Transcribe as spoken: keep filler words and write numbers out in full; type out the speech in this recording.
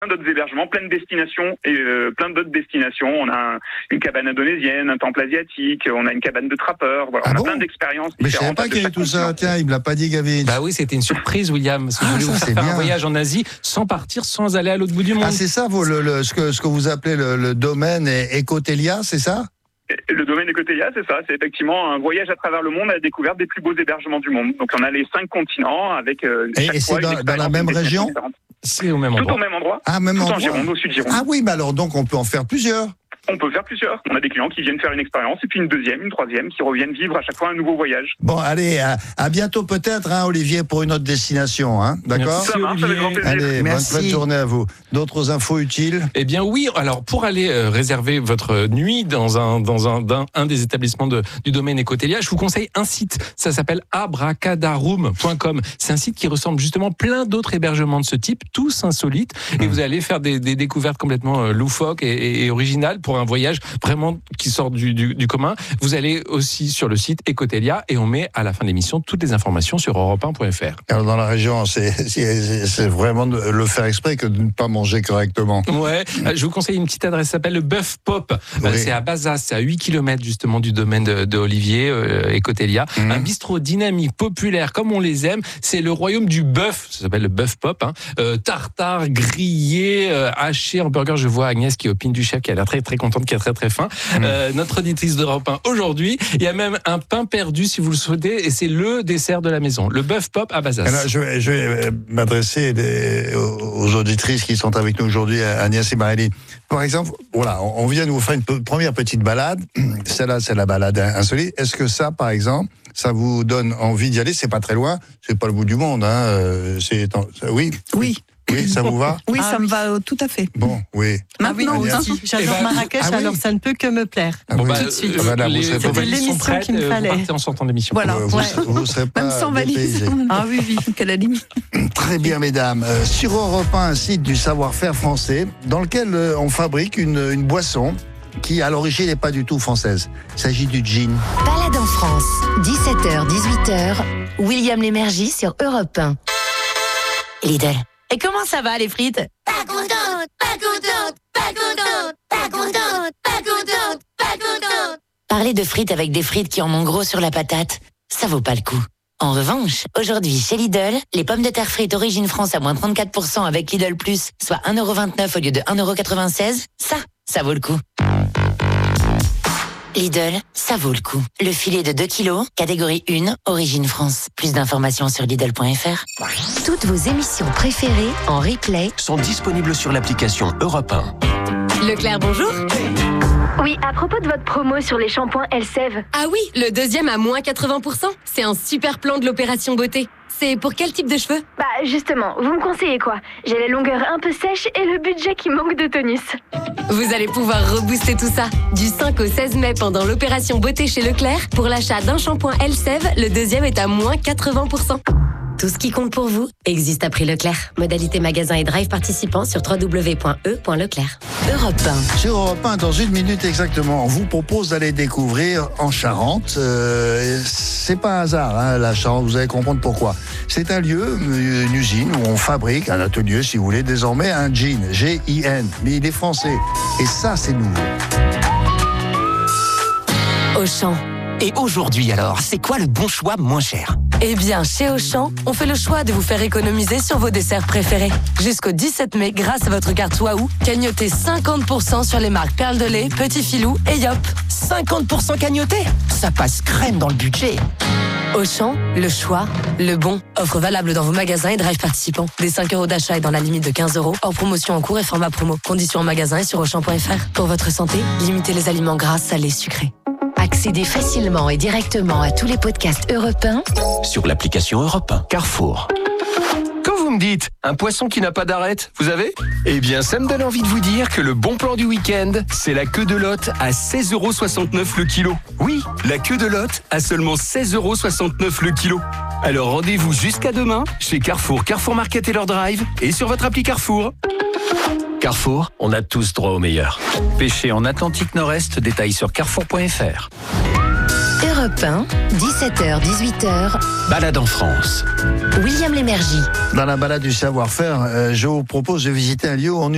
plein d'autres hébergements, plein de destinations et euh, plein d'autres destinations. On a un, une cabane indonésienne, un temple asiatique, on a une cabane de trappeurs. Voilà, ah on bon a plein d'expériences. Mais je savais pas qu'il y avait tout ça. Tiens, il me l'a pas dit, Gavin. Bah oui, c'était une surprise, William. Si ah, vous voulez ça, vous faire bien. un voyage en Asie sans partir, sans aller à l'autre bout du monde. Ah, c'est ça, vous, le, le, ce, que, ce que vous appelez le, le domaine Ecotelia, c'est ça? Le domaine Ecotelia, c'est ça. C'est effectivement un voyage à travers le monde à la découverte des plus beaux hébergements du monde. Donc on a les cinq continents avec. Euh, et et c'est dans, dans la même région? C'est au même endroit. Tout au même endroit. Ah, même tout endroit. en Gironde, au sud Gironde. Ah oui, bah alors donc on peut en faire plusieurs. On peut faire plusieurs. On a des clients qui viennent faire une expérience et puis une deuxième, une troisième, qui reviennent vivre à chaque fois un nouveau voyage. Bon, allez, à, à bientôt peut-être, hein, Olivier, pour une autre destination, hein, d'accord? Ça marche, avec grand plaisir. Allez, Merci. bonne fin de journée à vous. D'autres infos utiles? Eh bien oui, alors pour aller euh, réserver votre nuit dans un dans un, dans un des établissements de, du domaine Ecotelia, je vous conseille un site, ça s'appelle abracadaroom point com. C'est un site qui ressemble justement plein d'autres hébergements de ce type, tous insolites, et vous allez faire des, des découvertes complètement euh, loufoques et, et, et originales pour un voyage vraiment qui sort du, du, du commun. Vous allez aussi sur le site Ecotelia et on met à la fin de l'émission toutes les informations sur europe un point f r. Alors dans la région, c'est, c'est, c'est vraiment de le faire exprès que de ne pas manger correctement. Ouais, je vous conseille une petite adresse, ça s'appelle le Bœuf Pop. Oui. C'est à Bazas, c'est à huit kilomètres justement du domaine de, de Olivier euh, Ecotelia. Mmh. Un bistrot dynamique, populaire, comme on les aime. C'est le royaume du bœuf, ça s'appelle le Bœuf Pop. Hein. Euh, tartare, grillé, euh, haché en burger. Je vois Agnès qui opine du chef, qui a l'air très très contente, qui est très très fin. Mmh. Euh, notre auditrice d'Europe un aujourd'hui. Il y a même un pain perdu si vous le souhaitez et c'est le dessert de la maison. Le Bœuf Pop à Bazas. Alors, je, vais, je vais m'adresser des, aux auditrices qui sont avec nous aujourd'hui, Agnès et Maréline. Par exemple, voilà, on vient de vous faire une p- première petite balade. Celle-là, c'est la balade insolite. Est-ce que ça, par exemple, ça vous donne envie d'y aller? C'est pas très loin, c'est pas le bout du monde. Hein. C'est, oui. Oui. Oui, ça vous va? Oui, Ah ça oui. me va euh, tout à fait. Bon, oui. Maintenant, Ah oui, moi hein. aussi. J'adore Eh ben, Marrakech, ah oui. alors ça ne peut que me plaire. Ah Bon, oui. bah, tout de suite. euh, Ah bah là, vous les, serez vos pas- valises sont l'émission prêtes, qu'il me euh, fallait. Vous partez en sortant de l'émission. Voilà. Vous, Ouais. vous serez pas Même sans valise. dépaysés. Ah oui, oui, qu'à la limite. Très bien, mesdames. Euh, sur Europe un, un site du savoir-faire français dans lequel euh, on fabrique une, une boisson qui, à l'origine, n'est pas du tout française. Il s'agit du gin. Balade en France, dix-sept heures dix-huit heures, William Lémergie sur Europe un. Lidl. Et comment ça va les frites? Pas contente, pas contente, pas contente, pas contente, pas contente, pas contente. Parler de frites avec des frites qui en ont gros sur la patate, ça vaut pas le coup. En revanche, aujourd'hui chez Lidl, les pommes de terre frites origine France à moins trente-quatre pour cent avec Lidl Plus, soit un euro vingt-neuf au lieu de un euro quatre-vingt-seize, ça, ça vaut le coup. Lidl, ça vaut le coup. Le filet de deux kilos, catégorie un, origine France. Plus d'informations sur Lidl point f r. Toutes vos émissions préférées en replay sont disponibles sur l'application Europe un. Leclerc, bonjour. Oui, à propos de votre promo sur les shampoings Elseve. Ah oui, le deuxième à moins quatre-vingts pour cent. C'est un super plan de l'opération beauté. C'est pour quel type de cheveux? Bah justement, vous me conseillez quoi? J'ai la longueur un peu sèche et le budget qui manque de tonus. Vous allez pouvoir rebooster tout ça. Du cinq au seize mai pendant l'opération beauté chez Leclerc, pour l'achat d'un shampoing Elseve, le deuxième est à moins quatre-vingts pour cent. Tout ce qui compte pour vous existe à prix Leclerc. Modalité magasin et drive participants sur w w w point e point leclerc. Europe un. Sur Europe un, dans une minute exactement, on vous propose d'aller découvrir en Charente. Euh, c'est pas un hasard, hein, la Charente, vous allez comprendre pourquoi. C'est un lieu, une usine où on fabrique, un atelier si vous voulez, désormais un gin, G I N, mais il est français. Et ça, c'est nouveau. Auchan. Et aujourd'hui alors, c'est quoi le bon choix moins cher? Eh bien, chez Auchan, on fait le choix de vous faire économiser sur vos desserts préférés. Jusqu'au dix-sept mai, grâce à votre carte Waouh, cagnotez cinquante pour cent sur les marques Perle de lait, Petit Filou et Yop. cinquante pour cent cagnoté? Ça passe crème dans le budget. Auchan, le choix, le bon. Offre valable dans vos magasins et drive participants. Des cinq euros d'achat et dans la limite de quinze euros. Hors promotion en cours et format promo. Conditions en magasin et sur auchan point f r. Pour votre santé, limitez les aliments gras, salés, sucrés. Accédez facilement et directement à tous les podcasts Europe un Sur l'application Europe un. Carrefour. Quand vous me dites un poisson qui n'a pas d'arête, vous avez? Eh bien, ça me donne envie de vous dire que le bon plan du week-end, c'est la queue de lotte à seize euros soixante-neuf le kilo. Oui, la queue de lotte à seulement seize euros soixante-neuf le kilo. Alors rendez-vous jusqu'à demain chez Carrefour, Carrefour Market et leur drive et sur votre appli Carrefour. Carrefour, on a tous droit au meilleur. Pêcher en Atlantique Nord-Est, détail sur carrefour point f r. Europe un, dix-sept heures dix-huit heures, Balade en France. William Lémergie. Dans la balade du savoir-faire, euh, je vous propose de visiter un lieu où on